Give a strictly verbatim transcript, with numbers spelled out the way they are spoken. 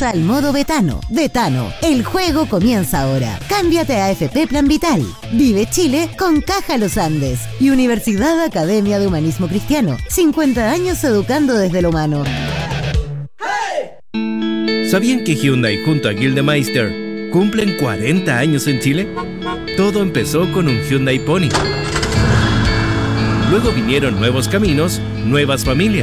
Pasa al modo Betano. Betano, el juego comienza ahora. Cámbiate a A F P Plan Vital. Vive Chile con Caja Los Andes y Universidad Academia de Humanismo Cristiano. cincuenta años educando desde lo humano. ¿Sabían que Hyundai junto a Gildemeister cumplen cuarenta años en Chile? Todo empezó con un Hyundai Pony. Luego vinieron nuevos caminos, nuevas familias.